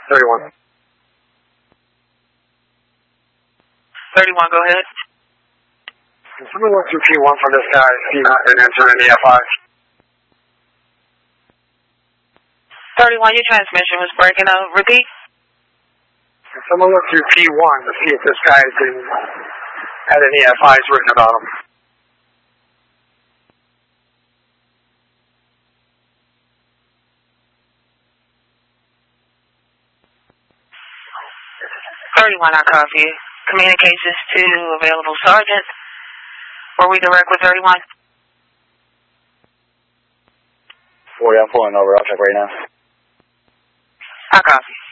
31. 31, go ahead. Can someone look through P1 for this guy, see if he can enter in the F5? 31, your transmission was breaking up. Repeat. Can someone look through P1 to see if this guy had any F5s written about him? I copy. Communications to available sergeant. Were we direct with 31? 40, I'm pulling over. I'll check right now. I copy.